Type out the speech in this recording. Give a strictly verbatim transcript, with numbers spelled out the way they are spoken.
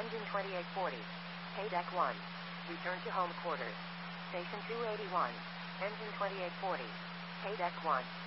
Engine twenty-eight forty. Paydeck one. Return to home quarters. Station two eighty-one. Engine twenty-eight forty. Paydeck one.